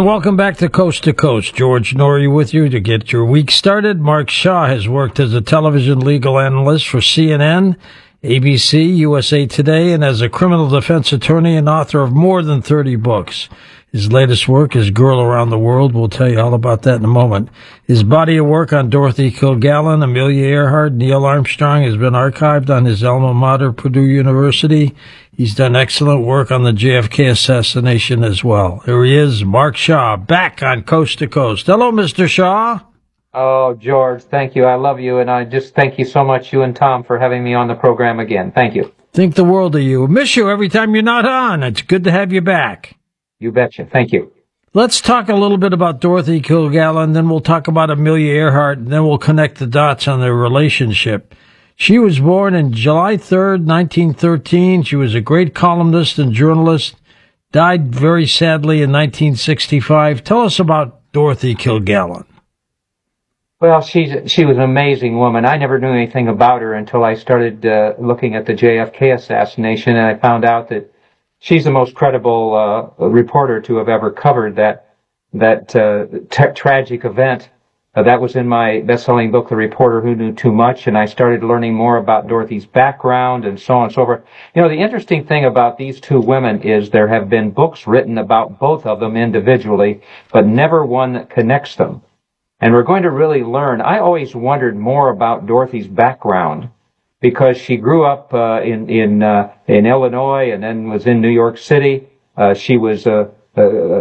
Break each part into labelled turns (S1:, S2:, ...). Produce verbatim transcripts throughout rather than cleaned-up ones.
S1: And welcome back to Coast to Coast. George Noory with you to get your week started. Mark Shaw has worked as a television legal analyst for C N N, A B C, U S A Today, and as a criminal defense attorney and author of more than thirty books. His latest work is Girl Around the World. We'll tell you all about that in a moment. His body of work on Dorothy Kilgallen, Amelia Earhart, Neil Armstrong has been archived on his alma mater, Purdue University. He's done excellent work on the J F K assassination as well. Here he is, Mark Shaw, back on Coast to Coast. Hello, Mister Shaw.
S2: Oh, George, thank you. I love you, and I just thank you so much, you and Tom, for having me on the program again. Thank you.
S1: Think the world of you. Miss you every time you're not on. It's good to have you back.
S2: You betcha. Thank you.
S1: Let's talk a little bit about Dorothy Kilgallen, then we'll talk about Amelia Earhart, and then we'll connect the dots on their relationship. She was born on July third, nineteen thirteen. She was a great columnist and journalist, died very sadly in nineteen sixty-five. Tell us about Dorothy Kilgallen.
S2: Well, she's, she was an amazing woman. I never knew anything about her until I started uh, looking at the J F K assassination, and I found out that she's the most credible uh, reporter to have ever covered that that uh, t- tragic event. Uh, that was in my best-selling book, The Reporter Who Knew Too Much, and I started learning more about Dorothy's background and so on and so forth. You know, the interesting thing about these two women is there have been books written about both of them individually, but never one that connects them. And we're going to really learn. I always wondered more about Dorothy's background, because she grew up uh, in in uh, in Illinois and then was in New York City. Uh, she was a, a,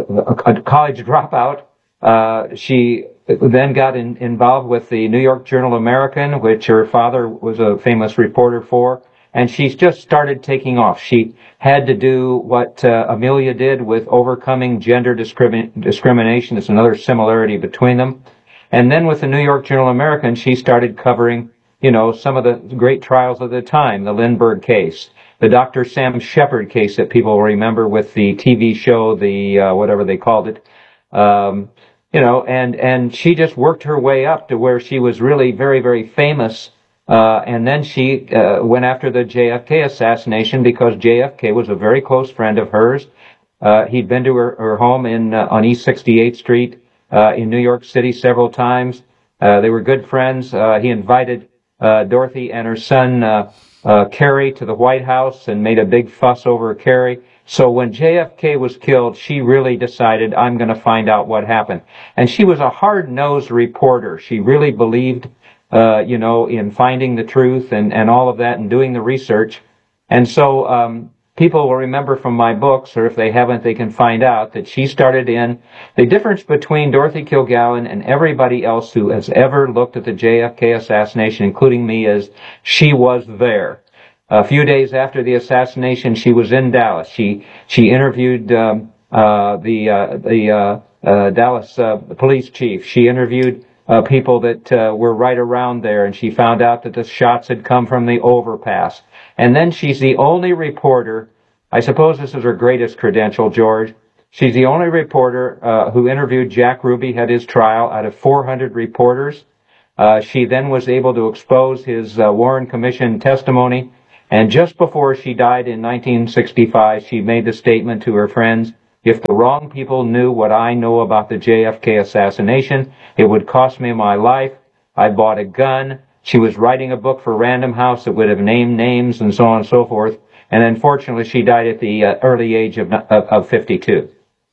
S2: a college dropout. Uh, she then got in, involved with the New York Journal-American, which her father was a famous reporter for, and she's just started taking off. She had to do what uh, Amelia did with overcoming gender discrimin- discrimination. There's another similarity between them. And then with the New York Journal-American, she started covering, you know, some of the great trials of the time, the Lindbergh case, the Doctor Sam Shepard case that people remember with the T V show, the uh, whatever they called it, um, you know, and and she just worked her way up to where she was really very, very famous. Uh, and then she uh, went after the J F K assassination because J F K was a very close friend of hers. Uh, he'd been to her, her home in uh, on East sixty-eighth Street uh, in New York City several times. Uh, they were good friends. Uh, he invited Uh, Dorothy and her son, uh, uh, Kerry, to the White House and made a big fuss over Kerry. So when J F K was killed, she really decided, I'm going to find out what happened. And she was a hard-nosed reporter. She really believed, uh, you know, in finding the truth and, and all of that and doing the research. And so, um, people will remember from my books, or if they haven't, they can find out that she started in the difference between Dorothy Kilgallen and everybody else who has ever looked at the J F K assassination, including me, is she was there. A few days after the assassination, she was in Dallas. She she interviewed um, uh, the uh, the uh, uh, Dallas uh, police chief. She interviewed uh, people that uh, were right around there, and she found out that the shots had come from the overpass. And then she's the only reporter, I suppose this is her greatest credential, George. She's the only reporter uh, who interviewed Jack Ruby at his trial out of four hundred reporters. Uh, she then was able to expose his uh, Warren Commission testimony. And just before she died in nineteen sixty-five, she made the statement to her friends, if the wrong people knew what I know about the J F K assassination, it would cost me my life. I bought a gun. She was writing a book for Random House that would have named names and so on and so forth. And unfortunately, she died at the uh, early age of, of, of fifty-two.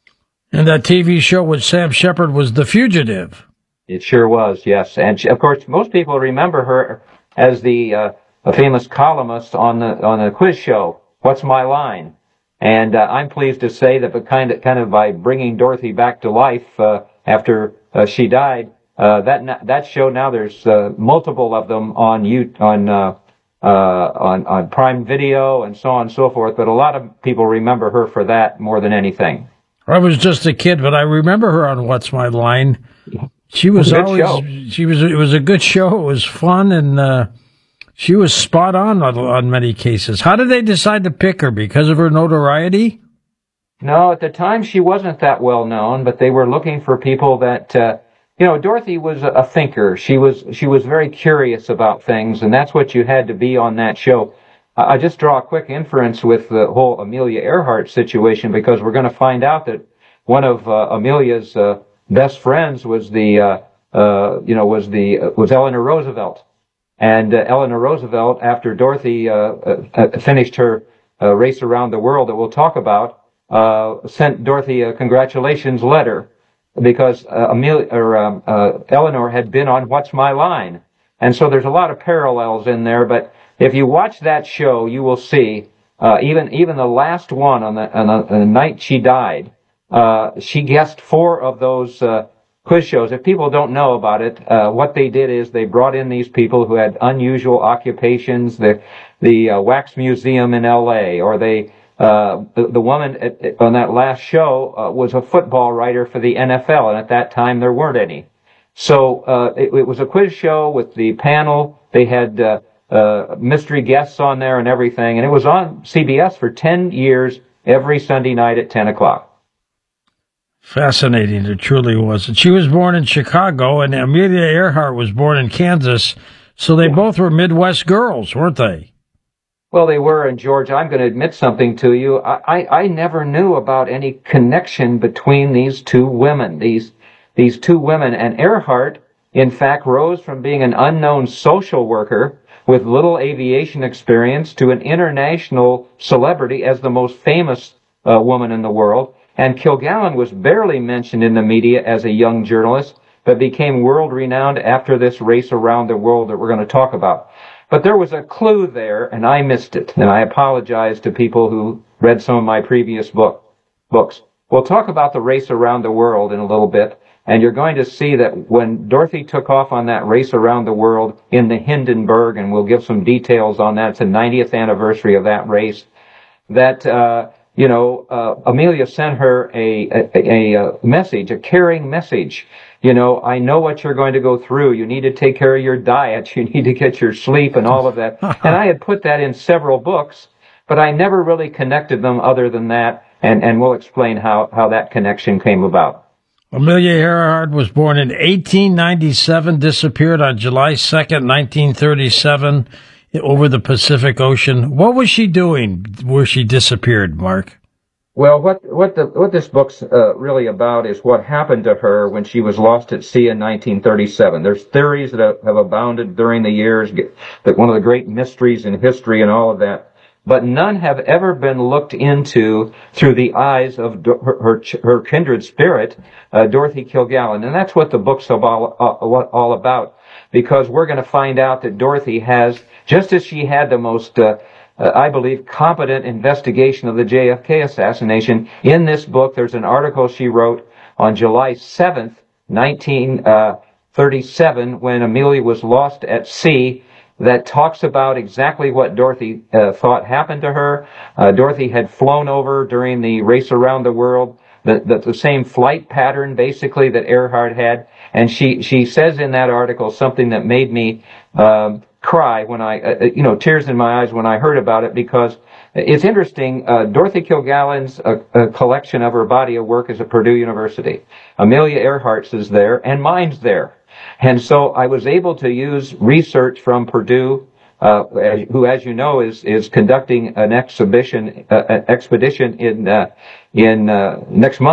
S1: And that T V show with Sam Shepard was The Fugitive.
S2: It sure was, yes. And she, of course, most people remember her as the uh, a famous columnist on the on the quiz show, What's My Line? And uh, I'm pleased to say that, but kind of kind of by bringing Dorothy back to life uh, after uh, she died. Uh, that that show now there's uh, multiple of them on you on uh, uh, on on Prime Video and so on and so forth. But a lot of people remember her for that more than anything.
S1: I was just a kid, but I remember her on What's My Line. She was always show. she was it was a good show. It was fun, and uh, she was spot on, on on many cases. How did they decide to pick her? Because of her notoriety?
S2: No, at the time she wasn't that well known, but they were looking for people that. Uh, You know, Dorothy was a thinker. She was she was very curious about things, and that's what you had to be on that show. I just draw a quick inference with the whole Amelia Earhart situation, because we're going to find out that one of uh, Amelia's uh, best friends was the, uh, uh, you know, was the uh, was Eleanor Roosevelt, and uh, Eleanor Roosevelt, after Dorothy uh, uh, finished her uh, race around the world that we'll talk about, uh, sent Dorothy a congratulations letter because uh, Amelia or um, uh, Eleanor had been on What's My Line, and so there's a lot of parallels in there. But if you watch that show, you will see uh, even even the last one on the on the, on the night she died. Uh, she guessed four of those uh, quiz shows. If people don't know about it, uh, what they did is they brought in these people who had unusual occupations, the the uh, Wax Museum in L A, or they uh, the, the woman at, on that last show uh, was a football writer for the N F L, and at that time there weren't any. So uh, it, it was a quiz show with the panel. They had uh, uh, mystery guests on there and everything, and it was on C B S for ten years, every Sunday night at ten o'clock.
S1: Fascinating, it truly was. And she was born in Chicago, and Amelia Earhart was born in Kansas, so they yeah. both were Midwest girls, weren't they?
S2: Well, they were, and George, I'm going to admit something to you. I, I, I never knew about any connection between these two women, these these two women. And Earhart, in fact, rose from being an unknown social worker with little aviation experience to an international celebrity as the most famous uh, woman in the world. And Kilgallen was barely mentioned in the media as a young journalist, but became world-renowned after this race around the world that we're going to talk about. But there was a clue there, and I missed it. And I apologize to people who read some of my previous book, books. We'll talk about the race around the world in a little bit, and you're going to see that when Dorothy took off on that race around the world in the Hindenburg, and we'll give some details on that, it's the ninetieth anniversary of that race, that... Uh, You know, uh, Amelia sent her a, a, a message, a caring message. You know, I know what you're going to go through. You need to take care of your diet. You need to get your sleep and all of that. And I had put that in several books, but I never really connected them other than that. And, and we'll explain how, how that connection came about.
S1: Amelia Earhart was born in eighteen ninety-seven, disappeared on July second, nineteen thirty-seven. Over the Pacific Ocean. What was she doing where she disappeared, Mark?
S2: Well, what what the what this book's uh, really about is what happened to her when she was lost at sea in nineteen thirty-seven. There's theories that have abounded during the years, that one of the great mysteries in history and all of that, but none have ever been looked into through the eyes of her her, her kindred spirit, uh, Dorothy Kilgallen, and that's what the book's all uh, all about. Because we're going to find out that Dorothy has, just as she had the most, uh, uh, I believe, competent investigation of the J F K assassination, in this book there's an article she wrote on July seventh, nineteen thirty-seven, when Amelia was lost at sea, that talks about exactly what Dorothy uh, thought happened to her. Uh, Dorothy had flown over during the race around the world, the, the, the same flight pattern, basically, that Earhart had. And she, she says in that article something that made me um, cry when I, uh, you know, tears in my eyes when I heard about it, because it's interesting. Uh, Dorothy Kilgallen's uh, uh, collection of her body of work is at Purdue University. Amelia Earhart's is there, and mine's there. And so I was able to use research from Purdue, uh, who, as you know, is is conducting an exhibition, uh, an expedition in uh, in uh, next month.